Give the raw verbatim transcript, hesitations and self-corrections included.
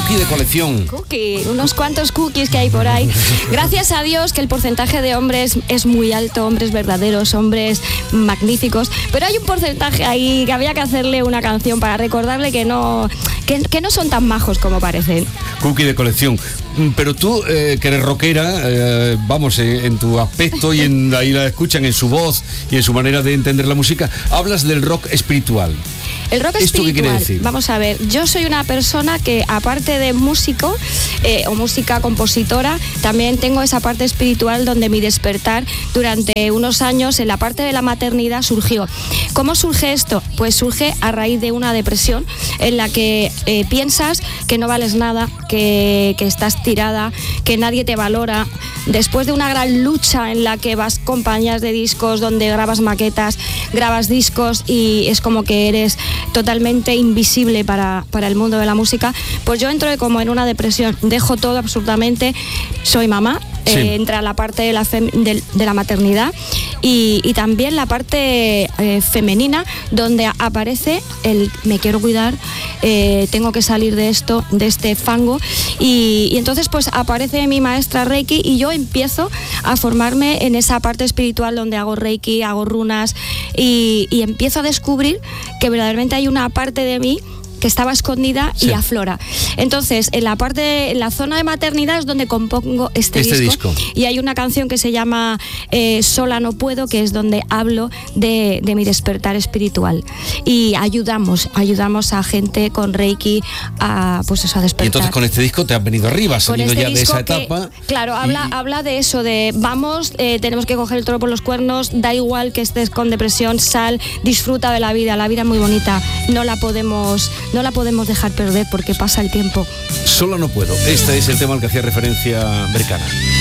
cookie de colección. Cookie, unos cuantos cookies que hay por ahí. Gracias a Dios que el porcentaje de hombres es muy alto, hombres verdaderos, hombres magníficos, pero hay un porcentaje ahí que había que hacerle una canción para recordarle que no, que, que no son tan majos como parecen. Cookie de colección. Pero tú, eh, que eres rockera, eh, vamos, eh, en tu aspecto y en, ahí la escuchan en su voz y en su manera de entender la música, hablas del rock espiritual. El rock ¿Esto espiritual, qué quiere decir? Vamos a ver, yo soy una persona que aparte de músico eh, o música compositora, también tengo esa parte espiritual donde mi despertar durante unos años en la parte de la maternidad surgió. ¿Cómo surge esto? Pues surge a raíz de una depresión en la que eh, piensas que no vales nada, que, que estás tirada, que nadie te valora. Después de una gran lucha en la que vas compañías de discos donde grabas maquetas, grabas discos y es como que eres totalmente invisible para, para el mundo de la música, pues yo entro como en una depresión, dejo todo absolutamente, soy mamá, sí. eh, entra la parte de la, fem, de, de la maternidad y, y también la parte eh, femenina donde aparece el me quiero cuidar, eh, tengo que salir de esto, de este fango y, y entonces pues aparece mi maestra Reiki y yo empiezo a formarme en esa parte espiritual donde hago Reiki, hago runas y, y empiezo a descubrir que verdaderamente hay una parte de mí que estaba escondida sí. y aflora. Entonces, en la parte, en la zona de maternidad es donde compongo este, este disco, disco. Y hay una canción que se llama eh, Sola no puedo, que es donde hablo de, de mi despertar espiritual. Y ayudamos, ayudamos a gente con Reiki a, pues eso, a despertar. Y entonces con este disco te has venido arriba, has salido este ya de esa etapa. Que, claro, habla, y... habla de eso, de vamos, eh, tenemos que coger el toro por los cuernos, da igual que estés con depresión, sal, disfruta de la vida, la vida es muy bonita, no la podemos... No la podemos dejar perder porque pasa el tiempo. Sola no puedo. Este es el tema al que hacía referencia Bercana.